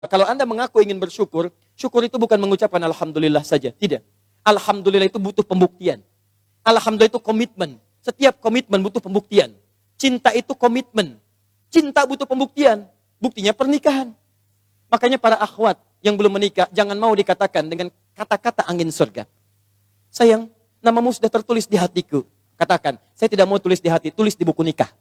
Kalau Anda mengaku ingin bersyukur, syukur itu bukan mengucapkan alhamdulillah saja. Tidak. Alhamdulillah itu butuh pembuktian. Alhamdulillah itu komitmen. Setiap komitmen butuh pembuktian. Cinta itu komitmen. Cinta butuh pembuktian. Buktinya pernikahan. Makanya para akhwat yang belum menikah, jangan mau dikatakan dengan kata-kata angin surga. Sayang, namamu sudah tertulis di hatiku. Katakan, saya tidak mau tulis di hati, tulis di buku nikah.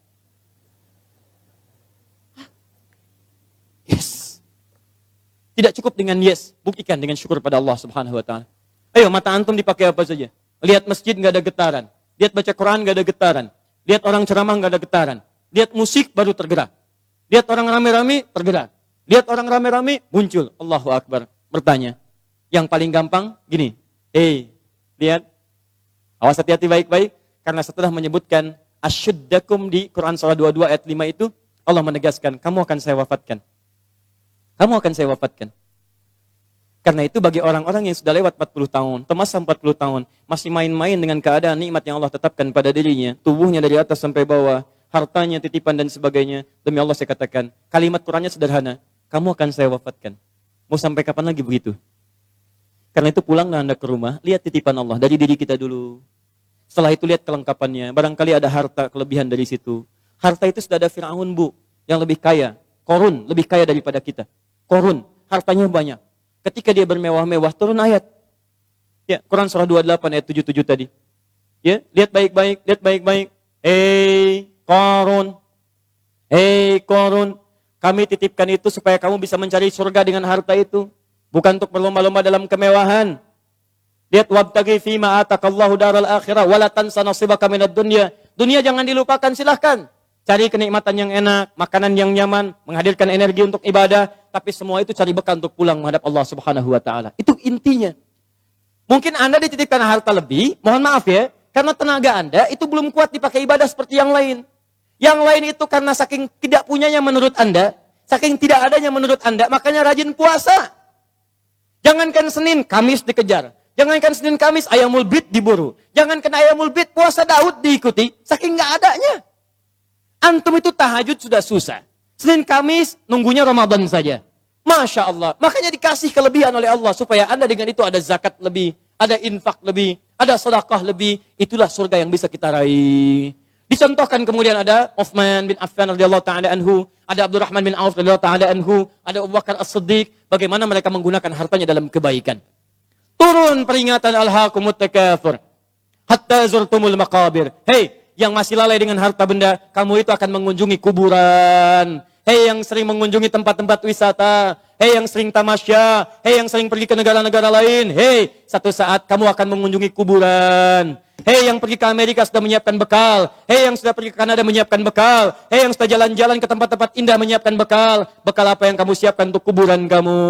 Yes. Tidak cukup dengan yes, buktikan dengan syukur pada Allah Subhanahu wa taala. Ayo, mata antum dipakai apa saja? Lihat masjid enggak ada getaran, lihat baca Quran enggak ada getaran, lihat orang ceramah enggak ada getaran, lihat musik baru tergerak. Lihat orang rame-rame tergerak. Lihat orang rame-rame muncul, Allahu Akbar. Bertanya, yang paling gampang gini. Lihat. Awas, hati-hati baik-baik, karena setelah menyebutkan asyuddakum di Quran surah 22 ayat 5 itu, Allah menegaskan, kamu akan saya wafatkan. Kamu akan saya wafatkan. Karena itu bagi orang-orang yang sudah lewat 40 tahun, temasa 40 tahun, masih main-main dengan keadaan nikmat yang Allah tetapkan pada dirinya, tubuhnya dari atas sampai bawah, hartanya, titipan dan sebagainya, demi Allah saya katakan, kalimat Qurannya sederhana, kamu akan saya wafatkan. Mau sampai kapan lagi begitu? Karena itu pulanglah Anda ke rumah, lihat titipan Allah dari diri kita dulu. Setelah itu lihat kelengkapannya, barangkali ada harta kelebihan dari situ. Harta itu sudah ada Fir'aun, Bu, yang lebih kaya, Korun lebih kaya daripada kita. Korun, hartanya banyak. Ketika dia bermewah-mewah, turun ayat. Ya, Quran surah 28 ayat 77 tadi. Ya, lihat baik-baik, lihat baik-baik. Korun, kami titipkan itu supaya kamu bisa mencari surga dengan harta itu. Bukan untuk berlomba-lomba dalam kemewahan. Lihat, wabtaghi fima atakallahu daral akhirah, wala tansa nasibaka minad dunya. Dunia jangan dilupakan, silahkan. Cari kenikmatan yang enak, makanan yang nyaman, menghadirkan energi untuk ibadah, tapi semua itu cari bekal untuk pulang menghadap Allah Subhanahu wa taala. Itu intinya. Mungkin Anda dititipkan harta lebih, mohon maaf ya, karena tenaga Anda itu belum kuat dipakai ibadah seperti yang lain. Yang lain itu karena saking tidak punyanya menurut Anda, saking tidak adanya menurut Anda, makanya rajin puasa. Jangankan Senin, Kamis dikejar. Jangankan Senin, Kamis, ayamul bid diburu. Jangankan ayamul bid, puasa Daud diikuti, saking nggak adanya. Antum itu tahajud sudah susah. Senin Kamis nunggunya Ramadan saja. Masya Allah. Makanya dikasih kelebihan oleh Allah. Supaya Anda dengan itu ada zakat lebih. Ada infak lebih. Ada sedekah lebih. Itulah surga yang bisa kita raih. Dicontohkan kemudian ada Utsman bin Affan radhiyallahu ta'ala anhu. Ada Abdurrahman bin Auf radhiyallahu ta'ala anhu. Ada Abu Bakar As-Siddiq. Bagaimana mereka menggunakan hartanya dalam kebaikan. Turun peringatan alhaakumut takatsur. Hatta zurtumul maqabir. Hei, yang masih lalai dengan harta benda, kamu itu akan mengunjungi kuburan. Hei yang sering mengunjungi tempat-tempat wisata. Hei yang sering tamasya. Hei yang sering pergi ke negara-negara lain. Hei, satu saat kamu akan mengunjungi kuburan. Hei yang pergi ke Amerika sudah menyiapkan bekal. Hei yang sudah pergi ke Kanada menyiapkan bekal. Hei yang sudah jalan-jalan ke tempat-tempat indah menyiapkan bekal. Bekal apa yang kamu siapkan untuk kuburan kamu?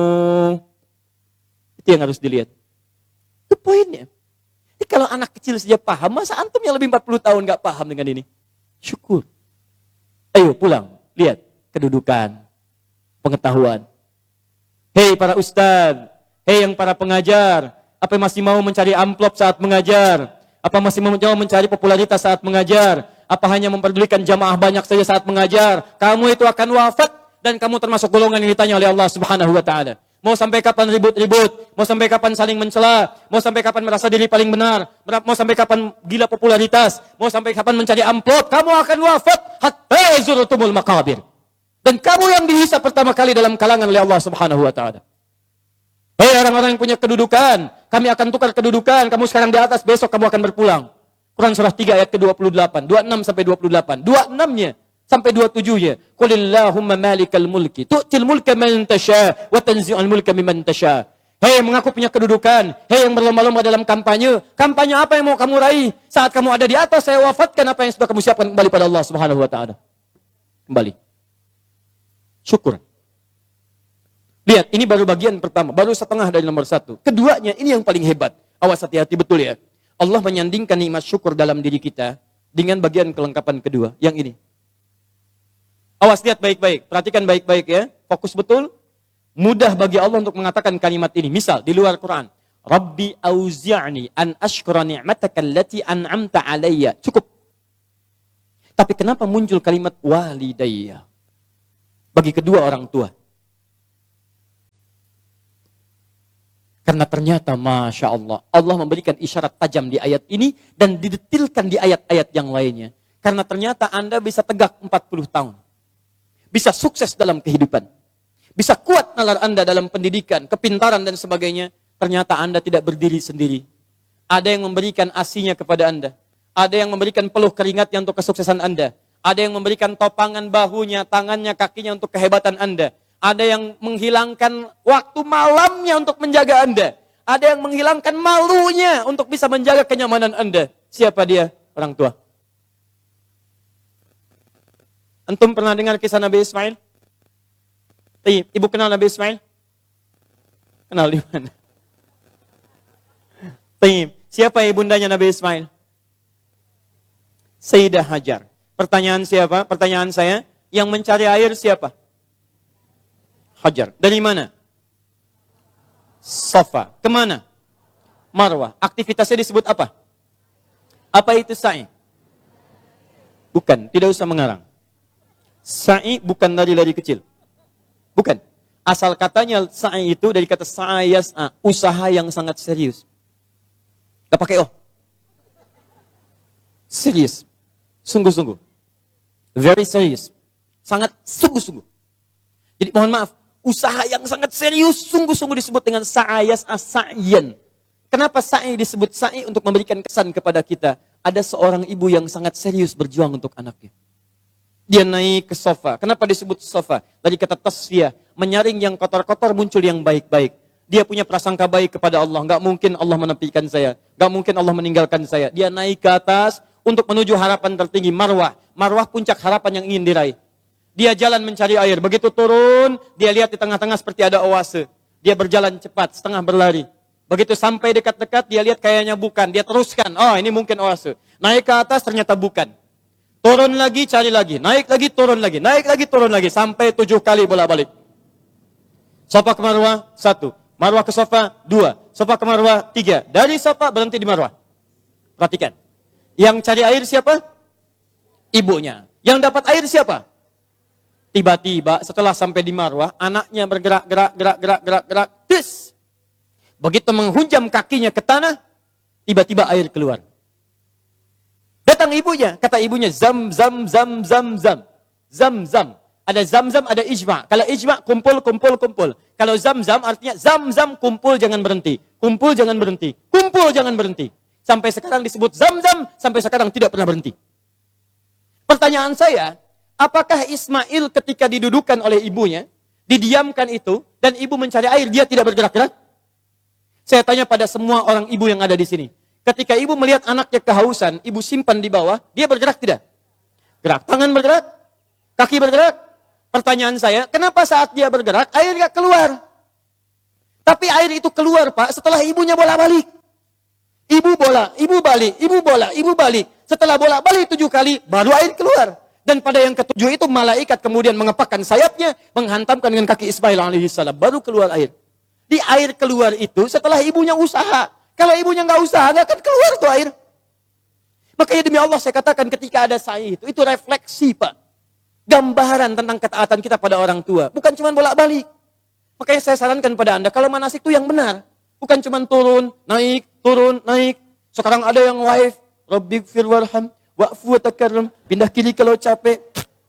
Itu yang harus dilihat. Itu poinnya. Jadi kalau anak kecil saja paham, masa antum yang lebih 40 tahun gak paham dengan ini? Syukur. Ayo pulang, lihat kedudukan, pengetahuan. Hei para ustadz, hei yang para pengajar, apa masih mau mencari amplop saat mengajar? Apa masih mau mencari popularitas saat mengajar? Apa hanya memperdulikan jamaah banyak saja saat mengajar? Kamu itu akan wafat dan kamu termasuk golongan yang ditanya oleh Allah Subhanahu wa taala. Mau sampai kapan ribut-ribut? Mau sampai kapan saling mencela? Mau sampai kapan merasa diri paling benar? Mau sampai kapan gila popularitas? Mau sampai kapan mencari amplop? Kamu akan wafat hatta zurtumul maqabir. Dan kamu yang dihisab pertama kali dalam kalangan oleh Allah Subhanahu wa taala. Hei orang-orang yang punya kedudukan, kami akan tukar kedudukan. Kamu sekarang di atas, besok kamu akan berpulang. Quran surah 3 ayat ke-28, 26 sampai 28. 26-nya sampai 27-nya. Qulillahumma malikal mulki, tu'til mulka man tasha wa tanzi'ul mulka mimman tasha. Hei mengaku punya kedudukan, hei yang berlomba-lomba dalam kampanye. Kampanye apa yang mau kamu raih? Saat kamu ada di atas, saya wafatkan apa yang sudah kamu siapkan kembali pada Allah Subhanahu wa taala. Kembali. Syukur. Lihat, ini baru bagian pertama, baru setengah dari nomor 1. Keduanya, ini yang paling hebat. Awas, hati-hati betul ya. Allah menyandingkan nikmat syukur dalam diri kita dengan bagian kelengkapan kedua, yang ini. Awas, lihat baik-baik, perhatikan baik-baik ya. Fokus betul. Mudah bagi Allah untuk mengatakan kalimat ini. Misal, di luar Quran. Rabbi auzi'ni an ashkura ni'mataka allati an'amta alayya. Cukup. Tapi kenapa muncul kalimat walidayya? Bagi kedua orang tua. Karena ternyata Masya Allah, Allah memberikan isyarat tajam di ayat ini dan didetilkan di ayat-ayat yang lainnya. Karena ternyata Anda bisa tegak 40 tahun. Bisa sukses dalam kehidupan. Bisa kuat nalar Anda dalam pendidikan, kepintaran dan sebagainya. Ternyata Anda tidak berdiri sendiri. Ada yang memberikan asinya kepada Anda. Ada yang memberikan peluh keringatnya untuk kesuksesan Anda. Ada yang memberikan topangan bahunya, tangannya, kakinya untuk kehebatan Anda. Ada yang menghilangkan waktu malamnya untuk menjaga Anda. Ada yang menghilangkan malunya untuk bisa menjaga kenyamanan Anda. Siapa dia? Orang tua. Antum pernah dengar kisah Nabi Ismail? Ibu kenal Nabi Ismail? Kenal di mana? Siapa ibundanya Nabi Ismail? Sayyidah Hajar. Pertanyaan siapa? Pertanyaan saya, yang mencari air siapa? Hajar. Dari mana? Safa. Kemana? Marwah. Aktivitasnya disebut apa? Apa itu sa'i? Bukan, tidak usah mengarang. Sa'i bukan lari-lari kecil. Bukan. Asal katanya sa'i itu dari kata sa'ayas'a, usaha yang sangat serius. Gak pakai oh. Serius. Sungguh-sungguh. Very serious. Sangat sungguh-sungguh. Jadi mohon maaf, usaha yang sangat serius, sungguh-sungguh disebut dengan sa'ayas as-sa'yan. Kenapa sa'i disebut sa'i? Untuk memberikan kesan kepada kita. Ada seorang ibu yang sangat serius berjuang untuk anaknya. Dia naik ke sofa. Kenapa disebut sofa? Dari kata tasfiyah. Menyaring yang kotor-kotor, muncul yang baik-baik. Dia punya prasangka baik kepada Allah. Gak mungkin Allah menepikan saya. Gak mungkin Allah meninggalkan saya. Dia naik ke atas untuk menuju harapan tertinggi, marwah. Marwah puncak harapan yang ingin diraih. Dia jalan mencari air. Begitu turun, dia lihat di tengah-tengah seperti ada oase. Dia berjalan cepat, setengah berlari. Begitu sampai dekat-dekat, dia lihat kayaknya bukan. Dia teruskan, oh ini mungkin oase. Naik ke atas, ternyata bukan. Turun lagi, cari lagi. Naik lagi, turun lagi. Naik lagi, turun lagi. Sampai 7 kali bolak-balik. Safa ke Marwah, 1. Marwah ke Safa, 2. Safa ke Marwah, 3. Dari Safa, berhenti di Marwah. Perhatikan. Yang cari air siapa? Ibunya. Yang dapat air siapa? Tiba-tiba setelah sampai di Marwah, anaknya bergerak. Tis. Begitu menghunjam kakinya ke tanah, tiba-tiba air keluar. Datang ibunya, kata ibunya, zam. Ada zam, ada ijma. Kalau ijma, kumpul. Kalau zam artinya zam, kumpul jangan berhenti. Kumpul jangan berhenti. Sampai sekarang disebut zam, sampai sekarang tidak pernah berhenti. Pertanyaan saya, apakah Ismail ketika didudukan oleh ibunya, didiamkan itu, dan ibu mencari air, dia tidak bergerak-gerak? Saya tanya pada semua orang ibu yang ada di sini. Ketika ibu melihat anaknya kehausan, ibu simpan di bawah, dia bergerak tidak? Gerak. Tangan bergerak? Kaki bergerak? Pertanyaan saya, kenapa saat dia bergerak, air gak keluar? Tapi air itu keluar, Pak, setelah ibunya bolak-balik. Ibu bola, ibu balik. Setelah bolak-balik 7 kali, baru air keluar. Dan pada yang ke-7 itu, malaikat kemudian mengepakkan sayapnya, menghantamkan dengan kaki Ismail alaihissalam. Baru keluar air. Di air keluar itu, setelah ibunya usaha. Kalau ibunya nggak usaha, nggak akan keluar tuh air. Makanya demi Allah saya katakan ketika ada sa'i itu refleksi, Pak. Gambaran tentang ketaatan kita pada orang tua. Bukan cuma bolak-balik. Makanya saya sarankan pada Anda, kalau manasik itu yang benar. Bukan cuma turun, naik. Sekarang ada yang live. Rabbighfir warham, wa'fu wa takarram. Pindah kiri kalau capek.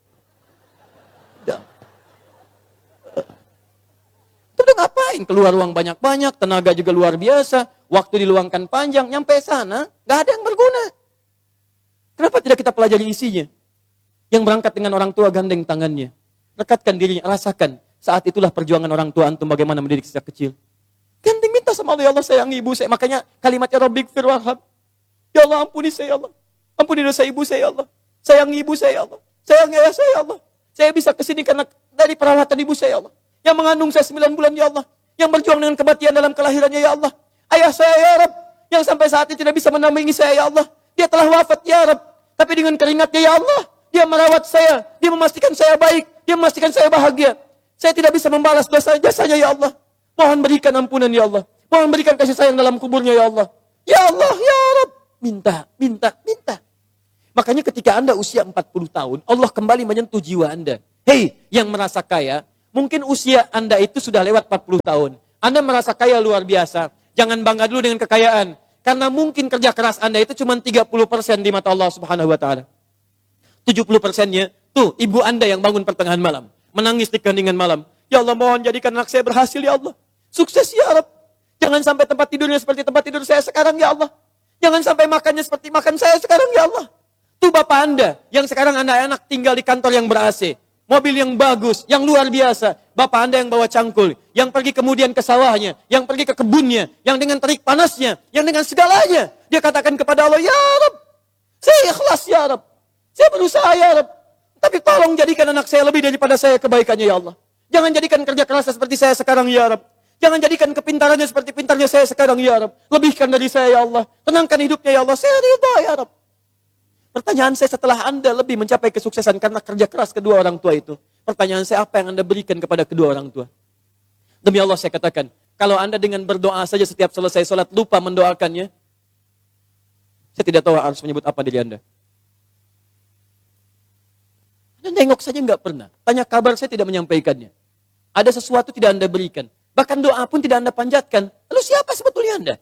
Itu ngapain? Keluar uang banyak-banyak, tenaga juga luar biasa. Waktu diluangkan panjang, nyampe sana, nggak ada yang berguna. Kenapa tidak kita pelajari isinya? Yang berangkat dengan orang tua gandeng tangannya. Rekatkan dirinya, rasakan. Saat itulah perjuangan orang tua antum bagaimana mendidik sejak kecil. Gandeng minta sama Allah, ya Allah sayang ibu saya. Makanya kalimatnya Rabbighfir warham. Ya Allah ampuni saya, ya Allah. Ampuni dosa ibu saya, ya Allah. Sayang ibu saya, ya Allah. Sayang ayah saya, ya Allah. Saya bisa kesini karena dari perawatan ibu saya, ya Allah. Yang mengandung saya 9 bulan, ya Allah. Yang berjuang dengan kematian dalam kelahirannya, ya Allah. Ayah saya, ya Rabb. Yang sampai saat ini tidak bisa menampingi saya, ya Allah. Dia telah wafat, ya Rabb. Tapi dengan keringatnya, ya Allah. Dia merawat saya. Dia memastikan saya baik. Dia memastikan saya bahagia. Saya tidak bisa membalas jasanya, ya Allah. Mohon berikan ampunan, ya Allah. Mohon berikan kasih sayang dalam kuburnya, ya Allah. Ya Allah, ya Rabb. Minta. Makanya ketika Anda usia 40 tahun, Allah kembali menyentuh jiwa Anda. Hei, yang merasa kaya, mungkin usia Anda itu sudah lewat 40 tahun. Anda merasa kaya luar biasa. Jangan bangga dulu dengan kekayaan. Karena mungkin kerja keras Anda itu cuma 30% di mata Allah Subhanahu wa Ta'ala. 70%-nya, tuh ibu Anda yang bangun pertengahan malam. Menangis di keheningan malam. Ya Allah, mohon jadikan anak saya berhasil ya Allah. Sukses ya Rabb. Jangan sampai tempat tidurnya seperti tempat tidur saya sekarang ya Allah. Jangan sampai makannya seperti makan saya sekarang ya Allah. Tuh Bapak Anda yang sekarang anak-anak tinggal di kantor yang ber-AC. Mobil yang bagus, yang luar biasa. Bapak Anda yang bawa cangkul, yang pergi kemudian ke sawahnya, yang pergi ke kebunnya, yang dengan terik panasnya, yang dengan segalanya. Dia katakan kepada Allah, ya Rabb, saya ikhlas ya Rabb. Saya berusaha ya Rabb. Tapi tolong jadikan anak saya lebih daripada saya kebaikannya ya Allah. Jangan jadikan kerja kerasnya seperti saya sekarang ya Rabb. Jangan jadikan kepintarannya seperti pintarnya saya sekarang ya Rabb. Lebihkan dari saya ya Allah. Tenangkan hidupnya ya Allah. Saya ridha ya Rabb. Pertanyaan saya setelah Anda lebih mencapai kesuksesan karena kerja keras kedua orang tua itu. Pertanyaan saya, apa yang Anda berikan kepada kedua orang tua? Demi Allah saya katakan, kalau Anda dengan berdoa saja setiap selesai sholat lupa mendoakannya, saya tidak tahu harus menyebut apa diri Anda. Anda nengok saja nggak pernah. Tanya kabar saya tidak menyampaikannya. Ada sesuatu tidak Anda berikan. Bahkan doa pun tidak Anda panjatkan. Lalu siapa sebetulnya Anda?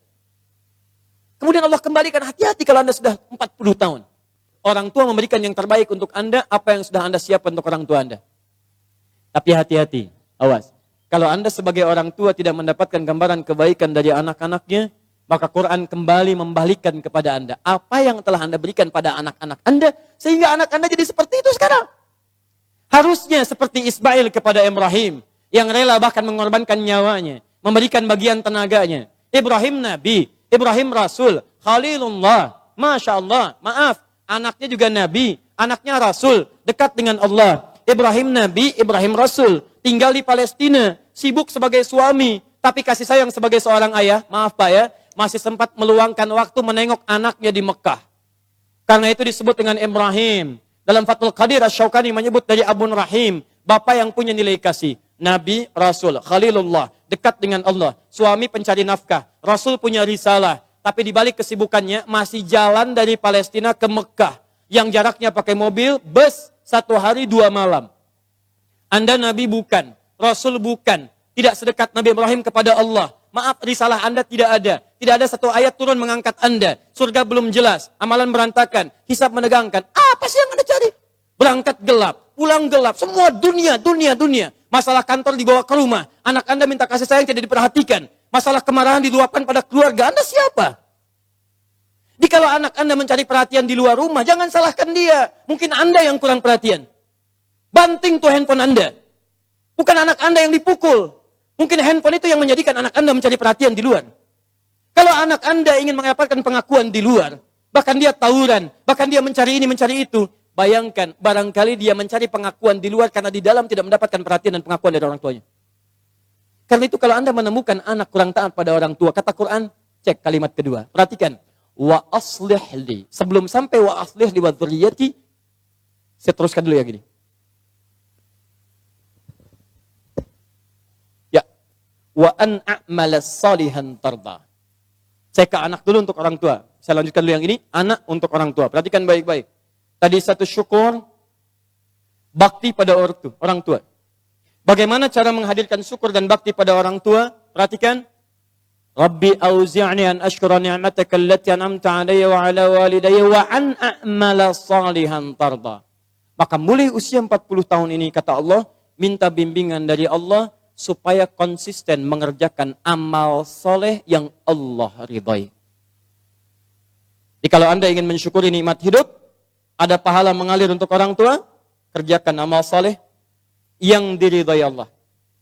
Kemudian Allah kembalikan, hati-hati kalau Anda sudah 40 tahun. Orang tua memberikan yang terbaik untuk Anda, apa yang sudah Anda siapkan untuk orang tua Anda. Tapi hati-hati, awas. Kalau Anda sebagai orang tua tidak mendapatkan gambaran kebaikan dari anak-anaknya, maka Quran kembali membalikkan kepada Anda. Apa yang telah Anda berikan pada anak-anak Anda, sehingga anak Anda jadi seperti itu sekarang. Harusnya seperti Ismail kepada Ibrahim, yang rela bahkan mengorbankan nyawanya, memberikan bagian tenaganya. Ibrahim Nabi, Ibrahim Rasul, Khalilullah, Masya Allah, maaf. Anaknya juga Nabi, anaknya Rasul, dekat dengan Allah. Ibrahim Nabi, Ibrahim Rasul, tinggal di Palestina, sibuk sebagai suami, tapi kasih sayang sebagai seorang ayah, maaf Pak ya, masih sempat meluangkan waktu menengok anaknya di Mekah. Karena itu disebut dengan Ibrahim. Dalam Fathul Qadir, Asy-Syaukani menyebut dari Abun Rahim, bapak yang punya nilai kasih. Nabi, Rasul, Khalilullah, dekat dengan Allah. Suami pencari nafkah, Rasul punya risalah. Tapi di balik kesibukannya masih jalan dari Palestina ke Mekah. Yang jaraknya pakai mobil, bus, 1 hari 2 malam. Anda Nabi bukan, Rasul bukan. Tidak sedekat Nabi Ibrahim kepada Allah. Maaf, risalah Anda tidak ada. Tidak ada satu ayat turun mengangkat Anda. Surga belum jelas, amalan berantakan, hisab menegangkan. Apa sih yang Anda cari? Berangkat gelap, pulang gelap, semua dunia. Masalah kantor dibawa ke rumah. Anak Anda minta kasih sayang tidak diperhatikan. Masalah kemarahan diluapkan pada keluarga. Anda siapa? Jikalau anak Anda mencari perhatian di luar rumah, jangan salahkan dia. Mungkin Anda yang kurang perhatian. Banting tuh handphone Anda. Bukan anak Anda yang dipukul. Mungkin handphone itu yang menjadikan anak Anda mencari perhatian di luar. Kalau anak Anda ingin mendapatkan pengakuan di luar, bahkan dia tawuran, bahkan dia mencari ini, mencari itu, bayangkan, barangkali dia mencari pengakuan di luar karena di dalam tidak mendapatkan perhatian dan pengakuan dari orang tuanya. Karena itu kalau Anda menemukan anak kurang taat pada orang tua, kata Quran, cek kalimat kedua. Perhatikan. Wa aslih li. Sebelum sampai wa aslih li wa dzurriyyati, saya teruskan dulu yang ini. Ya. Wa an a'mala salihan tarda. Saya ke anak dulu untuk orang tua. Saya lanjutkan dulu yang ini. Anak untuk orang tua. Perhatikan baik-baik. Tadi satu syukur, bakti pada orang tua. Bagaimana cara menghadirkan syukur dan bakti pada orang tua? Perhatikan. Rabbi auzi'ni an ashkura ni'mataka allati an'amta 'alayya wa 'ala walidayya wa an a'mala salihan tarda. Maka mulai usia 40 tahun ini kata Allah, minta bimbingan dari Allah supaya konsisten mengerjakan amal soleh yang Allah ridhai. Jadi kalau Anda ingin mensyukuri nikmat hidup, ada pahala mengalir untuk orang tua, kerjakan amal soleh yang diridhai Allah.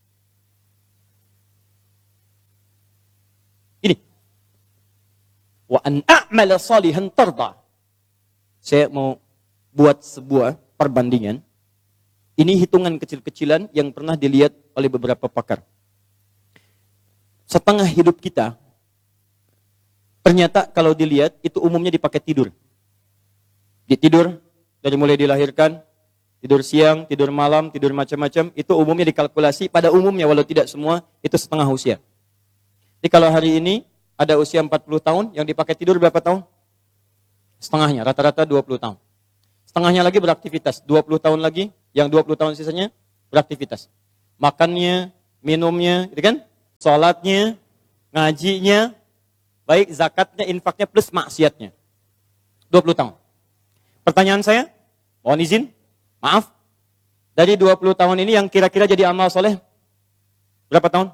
Ini. Wa an a'mala salihan tarda. Saya mau buat sebuah perbandingan. Ini hitungan kecil-kecilan yang pernah dilihat oleh beberapa pakar. Setengah hidup kita, ternyata kalau dilihat, itu umumnya dipakai tidur. Tidur, dari mulai dilahirkan, tidur siang, tidur malam, tidur macam-macam, itu umumnya dikalkulasi, pada umumnya walau tidak semua, itu setengah usia. Jadi kalau hari ini, ada usia 40 tahun, yang dipakai tidur berapa tahun? Setengahnya, rata-rata 20 tahun. Setengahnya lagi beraktivitas, 20 tahun lagi, yang 20 tahun sisanya beraktivitas. Makannya, minumnya, gitu kan? Salatnya, ngajinya, baik zakatnya, infaknya, plus maksiatnya. 20 tahun. Pertanyaan saya, mohon izin, maaf. Dari 20 tahun ini yang kira-kira jadi amal soleh, berapa tahun?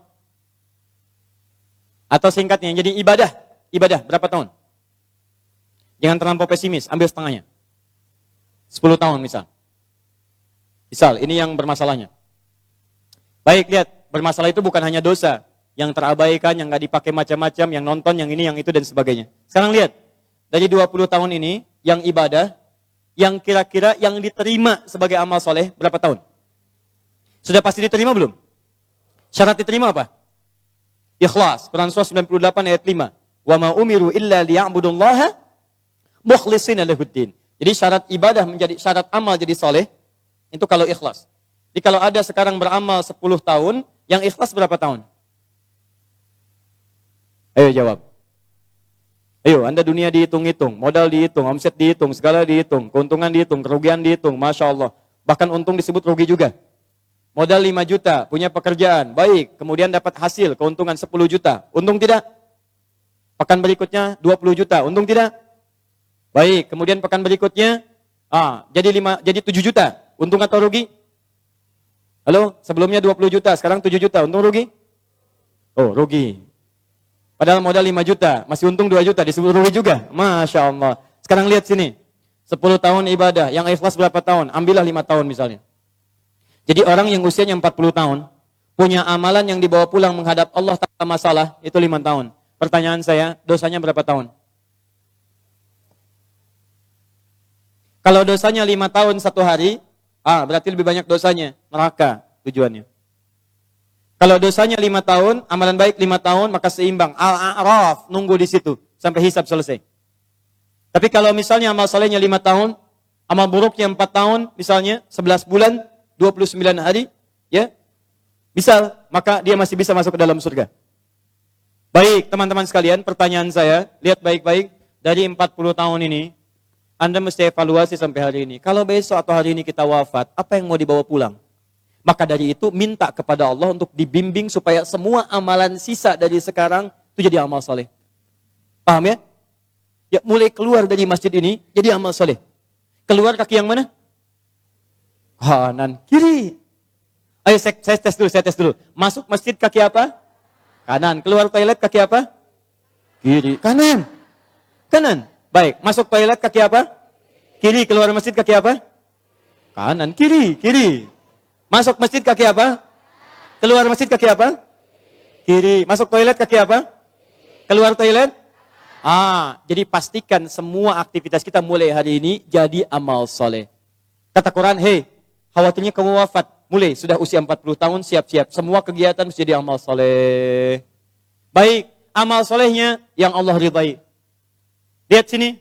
Atau singkatnya, yang jadi ibadah, berapa tahun? Jangan terlampau pesimis, ambil setengahnya. 10 tahun misal. Misal, ini yang bermasalahnya. Baik, lihat, bermasalah itu bukan hanya dosa, yang terabaikan, yang nggak dipakai macam-macam, yang nonton, yang ini, yang itu, dan sebagainya. Sekarang lihat, dari 20 tahun ini, yang ibadah, yang kira-kira yang diterima sebagai amal soleh, berapa tahun? Sudah pasti diterima belum? Syarat diterima apa? Ikhlas, Quran surah 98 ayat 5. Wa ma umiru illa liya'budullaha mukhlishina lahuddin. Jadi syarat ibadah menjadi syarat amal jadi soleh, itu kalau ikhlas. Jadi kalau ada sekarang beramal 10 tahun, yang ikhlas berapa tahun? Ayo jawab. Ayo, Anda dunia dihitung-hitung, modal dihitung, omset dihitung, segala dihitung, keuntungan dihitung, kerugian dihitung, Masya Allah. Bahkan untung disebut rugi juga. Modal 5 juta, punya pekerjaan, baik, kemudian dapat hasil, keuntungan 10 juta. Untung tidak? Pekan berikutnya 20 juta, untung tidak? Baik, kemudian pekan berikutnya, jadi 7 juta, untung atau rugi? Halo, sebelumnya 20 juta, sekarang 7 juta, untung rugi? Oh, rugi. Padahal modal 5 juta, masih untung 2 juta, disebut rugi juga. Masya Allah. Sekarang lihat sini. 10 tahun ibadah, yang ikhlas berapa tahun? Ambillah 5 tahun misalnya. Jadi orang yang usianya 40 tahun, punya amalan yang dibawa pulang menghadap Allah tanpa masalah, itu 5 tahun. Pertanyaan saya, dosanya berapa tahun? Kalau dosanya 5 tahun 1 hari, berarti lebih banyak dosanya, neraka tujuannya. Kalau dosanya 5 tahun, amalan baik 5 tahun, maka seimbang. Al-A'raf, nunggu di situ sampai hisab selesai. Tapi kalau misalnya amal solehnya 5 tahun, amal buruknya 4 tahun, misalnya 11 bulan, 29 hari, ya, misal, maka dia masih bisa masuk ke dalam surga. Baik, teman-teman sekalian, pertanyaan saya, lihat baik-baik, dari 40 tahun ini, Anda mesti evaluasi sampai hari ini. Kalau besok atau hari ini kita wafat, apa yang mau dibawa pulang? Maka dari itu minta kepada Allah untuk dibimbing supaya semua amalan sisa dari sekarang itu jadi amal soleh. Paham ya? Ya mulai keluar dari masjid ini jadi amal soleh. Keluar kaki yang mana? Kanan, kiri. Ayo saya tes dulu. Masuk masjid kaki apa? Kanan. Keluar toilet kaki apa? Kiri. Kanan. Kanan. Baik. Masuk toilet kaki apa? Kiri. Keluar masjid kaki apa? Kanan. Kiri. Kiri. Masuk masjid kaki apa? Keluar masjid kaki apa? Kiri. Masuk toilet kaki apa? Keluar toilet? Jadi pastikan semua aktivitas kita mulai hari ini jadi amal soleh. Kata Quran, hei, khawatirnya kamu wafat. Mulai, sudah usia 40 tahun, siap-siap. Semua kegiatan mesti jadi amal soleh. Baik, amal solehnya yang Allah ridai. Lihat sini.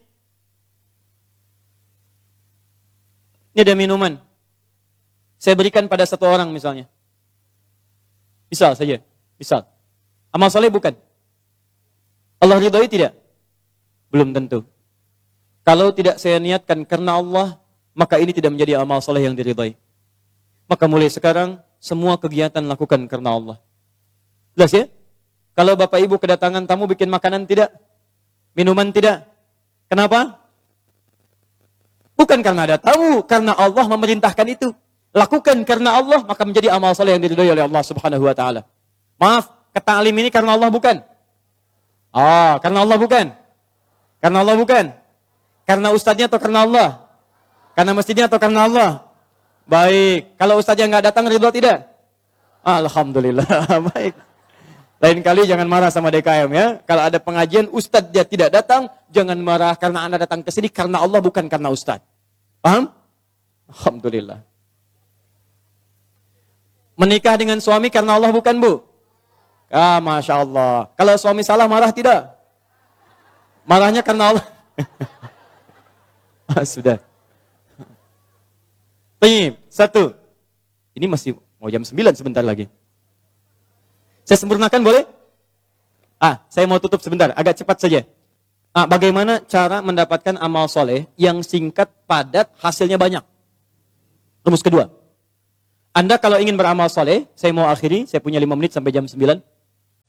Ini ada minuman. Saya berikan pada satu orang misalnya. Misal saja. Misal. Amal soleh bukan? Allah ridhoi tidak? Belum tentu. Kalau tidak saya niatkan karena Allah, maka ini tidak menjadi amal soleh yang diridhoi. Maka mulai sekarang, semua kegiatan lakukan karena Allah. Jelas ya? Kalau Bapak Ibu kedatangan tamu bikin makanan tidak? Minuman tidak? Kenapa? Bukan karena ada tamu, karena Allah memerintahkan itu. Lakukan karena Allah, maka menjadi amal saleh yang diridhai oleh Allah Subhanahu wa taala. Maaf, keta'lim ini karena Allah bukan? Karena Allah bukan? Karena Allah bukan? Karena ustadznya atau karena Allah? Karena masjidnya atau karena Allah? Baik, kalau ustadznya enggak datang ridho tidak? Alhamdulillah, baik. Lain kali jangan marah sama DKM ya. Kalau ada pengajian ustadz dia tidak datang, jangan marah karena Anda datang ke sini karena Allah bukan karena ustadz. Paham? Alhamdulillah. Menikah dengan suami karena Allah bukan, Bu? Masya Allah. Kalau suami salah marah tidak? Marahnya karena Allah. Sudah. Baik, 1. Ini masih mau jam 9 sebentar lagi. Saya sempurnakan boleh? Saya mau tutup sebentar, agak cepat saja. Bagaimana cara mendapatkan amal soleh yang singkat, padat, hasilnya banyak? Rumus kedua. Anda kalau ingin beramal soleh, saya mau akhiri, saya punya 5 menit sampai jam 9.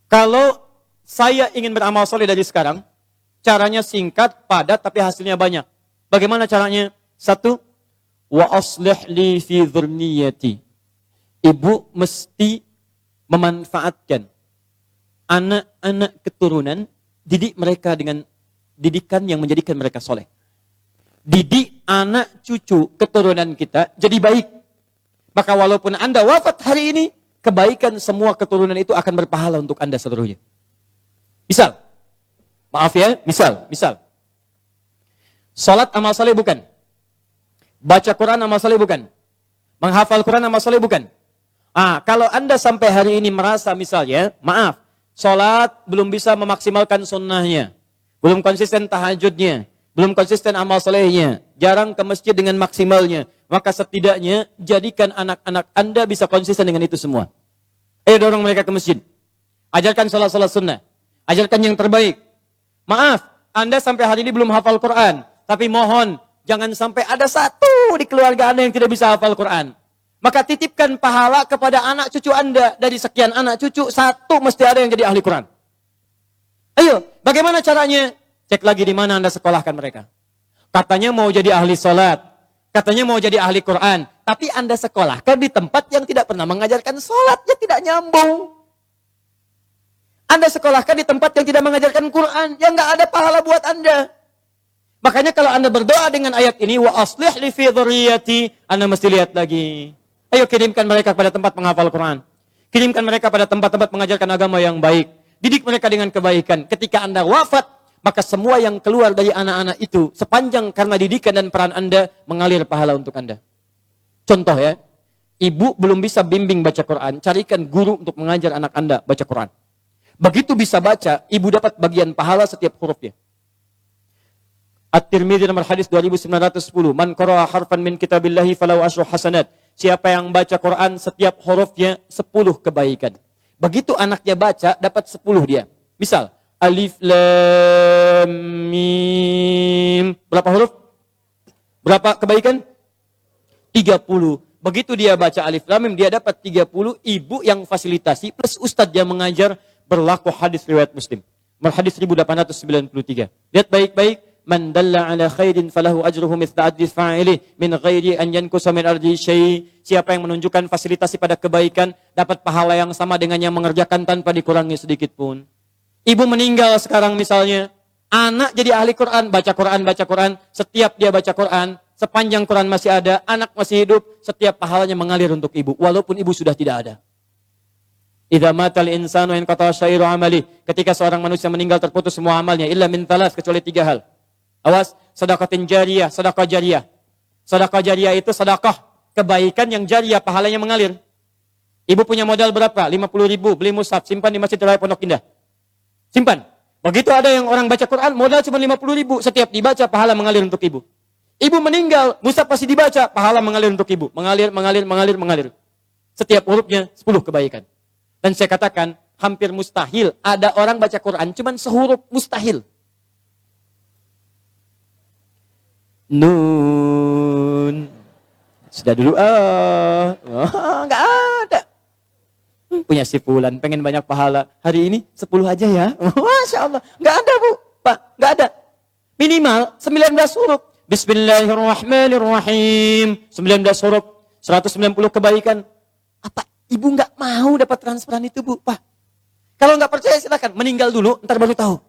Kalau saya ingin beramal soleh dari sekarang, caranya singkat, padat, tapi hasilnya banyak. Bagaimana caranya? Satu, wa aslih li fi dzurniyyati. Ibu mesti memanfaatkan anak-anak keturunan, didik mereka dengan didikan yang menjadikan mereka soleh. Didik anak cucu keturunan kita jadi baik. Maka walaupun Anda wafat hari ini, kebaikan semua keturunan itu akan berpahala untuk Anda seluruhnya. Misal, maaf ya, misal. Salat amal saleh bukan. Baca Quran amal saleh bukan. Menghafal Quran amal saleh bukan. Kalau Anda sampai hari ini merasa misalnya, maaf, salat belum bisa memaksimalkan sunnahnya, belum konsisten tahajudnya, belum konsisten amal salehnya, jarang ke masjid dengan maksimalnya, maka setidaknya jadikan anak-anak Anda bisa konsisten dengan itu semua. Dorong mereka ke masjid. Ajarkan salat-salat sunnah. Ajarkan yang terbaik. Maaf, Anda sampai hari ini belum hafal Quran, tapi mohon jangan sampai ada satu di keluarga Anda yang tidak bisa hafal Quran. Maka titipkan pahala kepada anak cucu Anda. Dari sekian anak cucu, satu mesti ada yang jadi ahli Quran. Ayo, bagaimana caranya? Cek lagi di mana Anda sekolahkan mereka. Katanya mau jadi ahli sholat. Katanya mau jadi ahli Quran. Tapi Anda sekolahkan di tempat yang tidak pernah mengajarkan sholat. Ya tidak nyambung. Anda sekolahkan di tempat yang tidak mengajarkan Quran. Yang nggak ada pahala buat Anda. Makanya kalau Anda berdoa dengan ayat ini, wa aslih li fi dzurriyyati, Anda mesti lihat lagi. Ayo kirimkan mereka pada tempat menghafal Quran. Kirimkan mereka pada tempat-tempat mengajarkan agama yang baik. Didik mereka dengan kebaikan. Ketika Anda wafat, maka semua yang keluar dari anak-anak itu, sepanjang karena didikan dan peran Anda, mengalir pahala untuk Anda. Contoh ya, ibu belum bisa bimbing baca Quran, carikan guru untuk mengajar anak Anda baca Quran. Begitu bisa baca, ibu dapat bagian pahala setiap hurufnya. At-Tirmidzi nomor hadis 2910, man qara'a harfan min kitabillahi falahu asyru hasanat. Siapa yang baca Quran setiap hurufnya 10 kebaikan. Begitu anaknya baca, dapat 10 dia. Misal, alif lam mim. Berapa huruf? Berapa kebaikan? 30. Begitu dia baca alif lam mim, dia dapat 30. Ibu yang fasilitasi plus ustadz yang mengajar, berlaku hadis riwayat Muslim. Hadis 1893. Lihat baik-baik. Man dalla ala khairin falahu ajruhu mithla ajri fa'ili min ghairi an yankusa min ardi syai'. Siapa yang menunjukkan fasilitasi pada kebaikan dapat pahala yang sama dengan yang mengerjakan tanpa dikurangi sedikit pun. Ibu meninggal sekarang misalnya, anak jadi ahli Quran, baca Quran, setiap dia baca Quran, sepanjang Quran masih ada, anak masih hidup, setiap pahalanya mengalir untuk ibu walaupun ibu sudah tidak ada. Idza matal insanu inqata syairu amali. Ketika seorang manusia meninggal terputus semua amalnya illa min talas, kecuali 3 hal. Awas, sedekatin jariyah, sedekah jariyah. Sedekah jariyah itu sedekah kebaikan yang jariyah, pahalanya mengalir. Ibu punya modal berapa? 50.000, beli mushaf, simpan di Masjid Raya Pondok Indah. Simpan. Begitu ada yang orang baca Quran, modal cuma 50.000, setiap dibaca pahala mengalir untuk ibu. Ibu meninggal, mushaf pasti dibaca, pahala mengalir untuk ibu. Mengalir. Setiap hurufnya 10 kebaikan. Dan saya katakan, hampir mustahil ada orang baca Quran cuma sehuruf, mustahil. Nun. Sudah dulu, nggak ada. Punya si Fulan, pengen banyak pahala. Hari ini 10 aja ya. Masya Allah. Nggak ada bu, Pak. Nggak ada. Minimal 19 huruf. Bismillahirrahmanirrahim. 19 huruf. 190 kebaikan. Apa ibu nggak mau dapat transferan itu bu, Pak? Kalau nggak percaya silakan. Meninggal dulu, ntar baru tahu.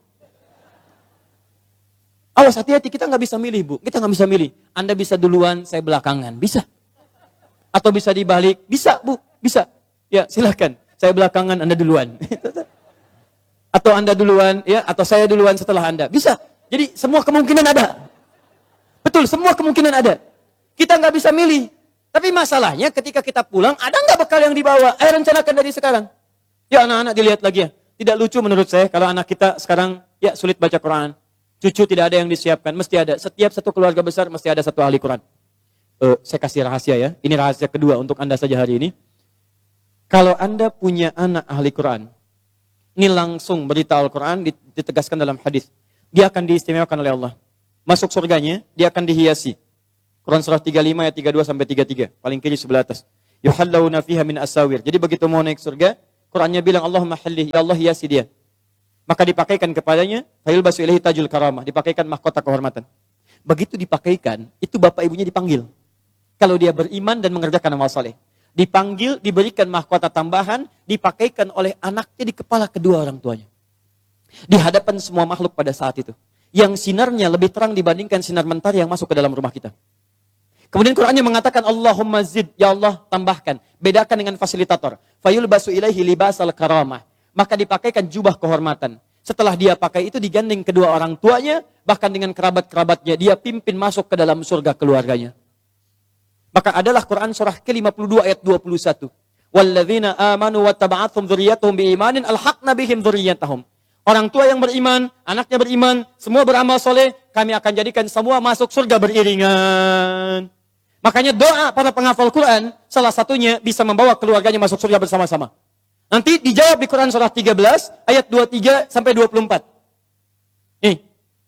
Awas, hati-hati, kita nggak bisa milih bu. Kita nggak bisa milih. Anda bisa duluan, saya belakangan. Bisa. Atau bisa dibalik. Bisa bu, bisa. Ya silakan. Saya belakangan, Anda duluan. Atau Anda duluan, ya, atau saya duluan setelah Anda. Bisa. Jadi semua kemungkinan ada. Betul, semua kemungkinan ada. Kita nggak bisa milih. Tapi masalahnya ketika kita pulang, ada nggak bekal yang dibawa? Ayo rencanakan dari sekarang. Ya anak-anak dilihat lagi ya. Tidak lucu menurut saya kalau anak kita sekarang ya sulit baca Quran. Cucu tidak ada yang disiapkan, mesti ada. Setiap satu keluarga besar mesti ada satu ahli Quran. Saya kasih rahasia ya. Ini rahasia kedua untuk Anda saja hari ini. Kalau Anda punya anak ahli Quran, ini langsung berita Al-Quran ditegaskan dalam hadis. Dia akan diistimewakan oleh Allah. Masuk surganya, dia akan dihiasi. Quran surah 35 ayat 32 sampai 33, paling kiri sebelah atas. Yuhallawna fiha min asawir. Jadi begitu mau naik surga, Qurannya bilang Allahumma halih, ya Allah hiasi dia. Maka dipakaikan kepadanya, fayulbasu ilaihi tajul karamah, dipakaikan mahkota kehormatan. Begitu dipakaikan, itu bapak ibunya dipanggil. Kalau dia beriman dan mengerjakan amal saleh. Dipanggil, diberikan mahkota tambahan, dipakaikan oleh anaknya di kepala kedua orang tuanya. Di hadapan semua makhluk pada saat itu. Yang sinarnya lebih terang dibandingkan sinar mentari yang masuk ke dalam rumah kita. Kemudian Qur'annya mengatakan Allahumma zid, ya Allah tambahkan. Bedakan dengan fasilitator. Fayulbasu ilaihi libasal karamah. Maka dipakaikan jubah kehormatan. Setelah dia pakai itu digandeng kedua orang tuanya, bahkan dengan kerabat-kerabatnya. Dia pimpin masuk ke dalam surga keluarganya. Maka adalah Quran surah ke-52 ayat 21. Walladzina amanu wattaba'athum dzurriyyatuhum biimanin alhaqna bihim dzurriyyatahum. Orang tua yang beriman, anaknya beriman, semua beramal soleh, kami akan jadikan semua masuk surga beriringan. Makanya doa para penghafal Quran, salah satunya bisa membawa keluarganya masuk surga bersama-sama. Nanti dijawab di Quran surah 13, ayat 23 sampai 24. Nih.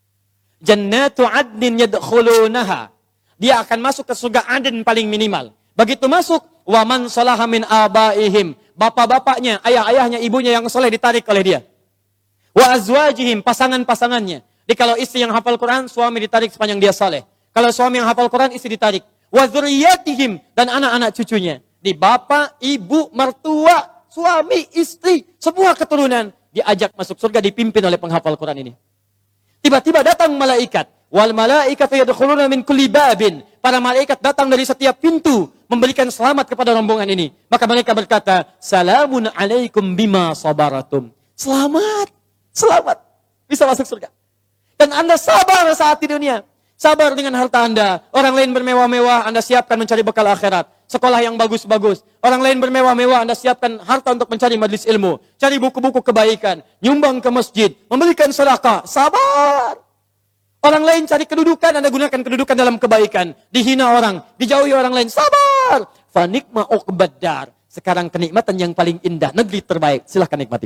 Jannatu adnin yadkhulunaha. Dia akan masuk ke surga Aden paling minimal. Begitu masuk, wa man salaha min abaihim. Bapak-bapaknya, ayah-ayahnya, ibunya yang soleh ditarik oleh dia. Wa azwajihim, pasangan-pasangannya. Jadi kalau istri yang hafal Quran, suami ditarik sepanjang dia soleh. Kalau suami yang hafal Quran, istri ditarik. Wa dzurriyyatihim, dan anak-anak cucunya. Di bapak, ibu, mertua, suami, istri, semua keturunan diajak masuk surga dipimpin oleh penghafal Quran ini. Tiba-tiba datang malaikat. Wal malaikatu yadkhuluna min kulli babin. Para malaikat datang dari setiap pintu memberikan selamat kepada rombongan ini. Maka mereka berkata, "Salamun alaikum bima sabaratum." Selamat, selamat bisa masuk surga. Dan Anda sabar saat di dunia. Sabar dengan harta Anda. Orang lain bermewah-mewah, Anda siapkan mencari bekal akhirat. Sekolah yang bagus-bagus. Orang lain bermewah-mewah, Anda siapkan harta untuk mencari majlis ilmu. Cari buku-buku kebaikan. Nyumbang ke masjid. Memberikan sedekah. Sabar. Orang lain cari kedudukan, Anda gunakan kedudukan dalam kebaikan. Dihina orang. Dijauhi orang lain. Sabar. Fanikma uqbaddar. Sekarang kenikmatan yang paling indah. Negeri terbaik. Silahkan nikmati.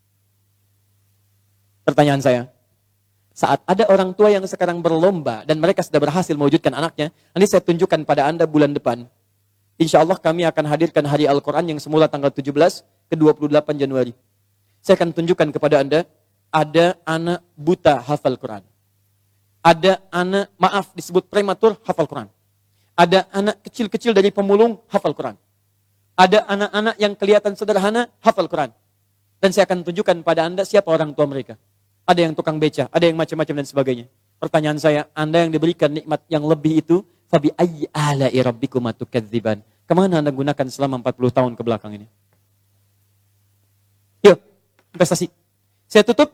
Pertanyaan saya. Saat ada orang tua yang sekarang berlomba dan mereka sudah berhasil mewujudkan anaknya, nanti saya tunjukkan pada Anda bulan depan. Insya Allah kami akan hadirkan Hari Al-Quran yang semula tanggal 17 ke 28 Januari. Saya akan tunjukkan kepada Anda, ada anak buta hafal Quran. Ada anak, maaf disebut prematur hafal Quran. Ada anak kecil-kecil dari pemulung hafal Quran. Ada anak-anak yang kelihatan sederhana hafal Quran. Dan saya akan tunjukkan pada Anda siapa orang tua mereka. Ada yang tukang beca, ada yang macam-macam dan sebagainya. Pertanyaan saya, Anda yang diberikan nikmat yang lebih itu, fabi ayyi ala'i rabbikuma tukadziban. Kemana Anda gunakan selama 40 tahun ke belakang ini? Yuk, investasi. Saya tutup.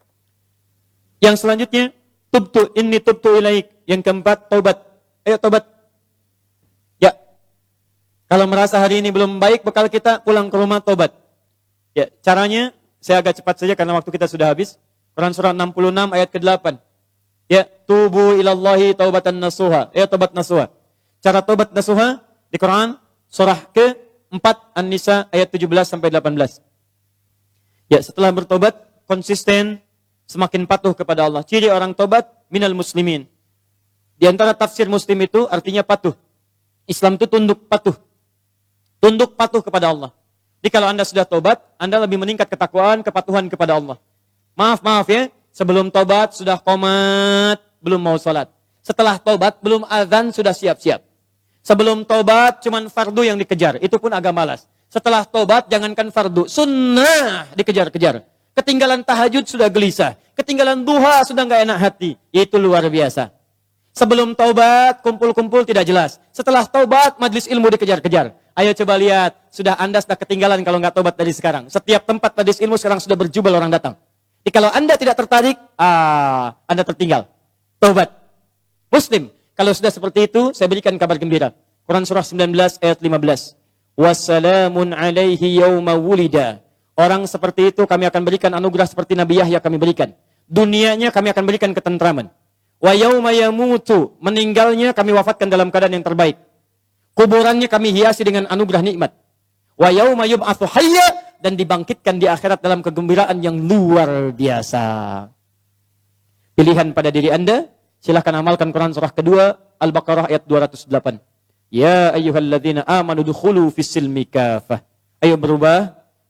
Yang selanjutnya, tubtu ilaik. Yang keempat, taubat. Ayo taubat. Ya. Kalau merasa hari ini belum baik, bekal kita pulang ke rumah taubat. Ya, caranya, saya agak cepat saja karena waktu kita sudah habis. Quran surah 66 ayat ke-8. Ya, tubu ilallahi taubatan nasuha. Ya, taubat nasuha. Cara taubat nasuha di Quran surah ke-4 An-Nisa ayat 17 sampai 18. Ya, setelah bertobat konsisten, semakin patuh kepada Allah. Ciri orang tobat minal muslimin. Di antara tafsir muslim itu artinya patuh. Islam itu tunduk patuh. Tunduk patuh kepada Allah. Jadi kalau Anda sudah tobat, Anda lebih meningkat ketakwaan, kepatuhan kepada Allah. Maaf ya, sebelum tobat sudah qomat, belum mau sholat. Setelah tobat, belum azan, sudah siap-siap. Sebelum tobat, cuman fardu yang dikejar. Itu pun agak malas. Setelah tobat, jangankan fardu, sunnah dikejar-kejar. Ketinggalan tahajud sudah gelisah. Ketinggalan duha sudah nggak enak hati. Itu luar biasa. Sebelum tobat, kumpul-kumpul tidak jelas. Setelah tobat, majlis ilmu dikejar-kejar. Ayo coba lihat, Anda sudah ketinggalan kalau nggak tobat dari sekarang. Setiap tempat majlis ilmu sekarang sudah berjubel orang datang. Jadi kalau Anda tidak tertarik, Anda tertinggal. Taubat. Muslim. Kalau sudah seperti itu, saya berikan kabar gembira. Quran surah 19 ayat 15. Wassalamun alaihi yawma wulida. Orang seperti itu kami akan berikan anugerah seperti Nabi Yahya kami berikan. Dunianya kami akan berikan ketentraman. Wa yawma yamutu. Meninggalnya kami wafatkan dalam keadaan yang terbaik. Kuburannya kami hiasi dengan anugerah nikmat. Wa yawma yub'atsu hayya. Dan dibangkitkan di akhirat dalam kegembiraan yang luar biasa. Pilihan pada diri Anda, silahkan amalkan Quran surah kedua, Al-Baqarah ayat 208. Ya ayyuhalladzina amanu dukhulu fis silmi kafah. Ayo berubah,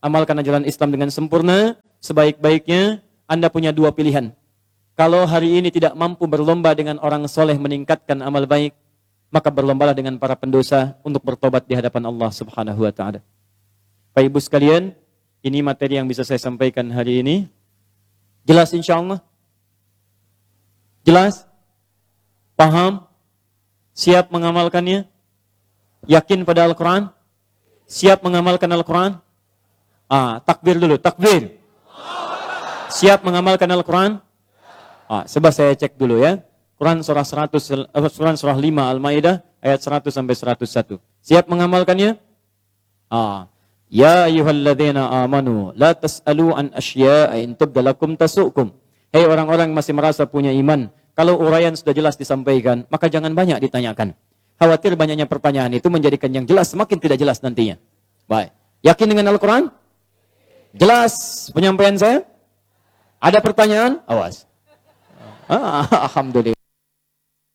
amalkan ajaran Islam dengan sempurna, sebaik-baiknya. Anda punya dua pilihan. Kalau hari ini tidak mampu berlomba dengan orang soleh meningkatkan amal baik, maka berlombalah dengan para pendosa untuk bertobat di hadapan Allah Subhanahu wa taala. Bapak Ibu sekalian, ini materi yang bisa saya sampaikan hari ini. Jelas insyaallah? Jelas? Paham? Siap mengamalkannya? Yakin pada Al-Quran? Siap mengamalkan Al-Quran? Takbir dulu, takbir. Siap mengamalkan Al-Quran? Coba saya cek dulu ya. Quran surah 5 Al-Maidah ayat 100 sampai 101. Siap mengamalkannya? Ya ayyuhalladzina amanu la tas'alu an asya'a in tubda lakum tasu'kum. Hei orang-orang yang masih merasa punya iman, kalau uraian sudah jelas disampaikan, maka jangan banyak ditanyakan. Khawatir banyaknya pertanyaan itu menjadikan yang jelas semakin tidak jelas nantinya. Baik. Yakin dengan Al-Quran? Jelas penyampaian saya? Ada pertanyaan? Awas. Alhamdulillah.